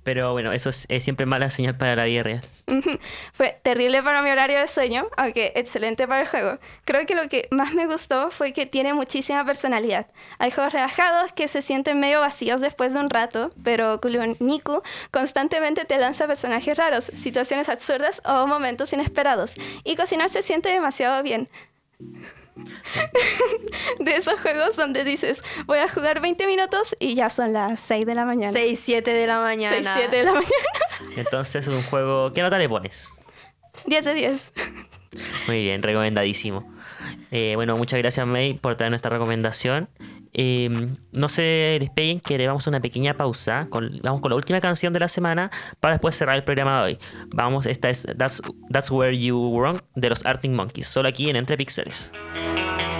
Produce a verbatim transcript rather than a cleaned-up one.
Pero bueno, eso es, es siempre mala señal para la vida real. Ujú. Fue terrible para mi horario de sueño, aunque excelente para el juego. Creo que lo que más me gustó fue que tiene muchísima personalidad. Hay juegos relajados que se sienten medio vacíos después de un rato, pero Niku constantemente te lanza personajes raros, situaciones absurdas o momentos inesperados. Y cocinar se siente demasiado bien. De esos juegos donde dices, voy a jugar veinte minutos y ya son las seis de la mañana. seis, siete de la mañana. seis, siete de la mañana. Entonces es un juego... ¿Qué nota le pones? diez de diez. Muy bien, recomendadísimo. Eh, bueno, muchas gracias, May, por traer nuestra recomendación. Eh, no se despeguen, que le vamos a una pequeña pausa. Con, vamos con la última canción de la semana para después cerrar el programa de hoy. Vamos, esta es That's, That's Where You Wrong de los Arctic Monkeys, solo aquí en Entre Píxeles.